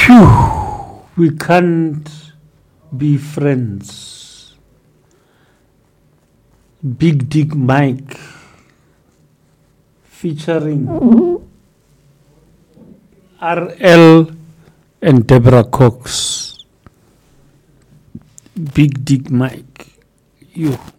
Phew, we can't be friends. Big Dick Mike featuring RL and Deborah Cox. Big Dick Mike. You.